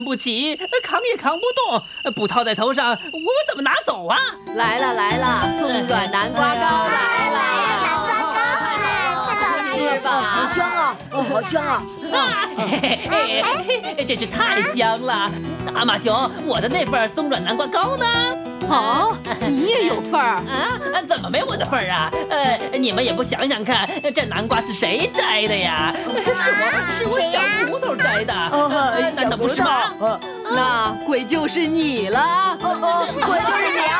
不起，扛也扛不动，不套在头上，我怎么拿走啊？ 来了，松软南瓜糕来了！ 南瓜糕， 吃吧， 好香啊，好香啊！ 真是太香了！阿玛熊，我的那份松软南瓜糕呢？ 哦，你也有份儿啊？怎么没我的份儿啊？你们也不想想看，这南瓜是谁摘的呀？是我小骨头摘的，难道不是吗？ 那鬼就是你了！ 鬼就是你啊！